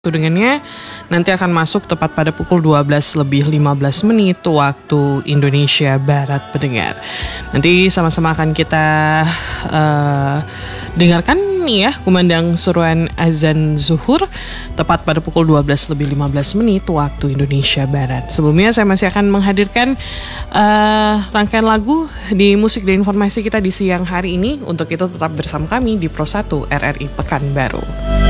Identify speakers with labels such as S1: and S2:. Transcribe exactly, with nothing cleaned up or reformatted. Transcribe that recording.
S1: Dengannya nanti akan masuk tepat pada pukul dua belas lebih lima belas menit waktu Indonesia Barat pendengar. Nanti sama-sama akan kita uh, dengarkan nih ya kumandang seruan azan zuhur tepat pada pukul dua belas lebih lima belas menit waktu Indonesia Barat. Sebelumnya saya masih akan menghadirkan uh, rangkaian lagu di musik dan informasi kita di siang hari ini. Untuk itu tetap bersama kami di Pro satu R R I Pekanbaru.